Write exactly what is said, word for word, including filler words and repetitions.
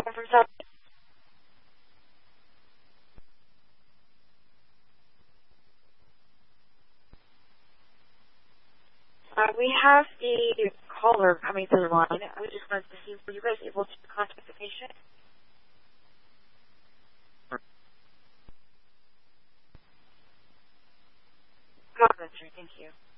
calling from South. Uh, we have the caller coming to the line. I was just wanted to see, were you guys able to contact the patient? God, that's right. Thank you.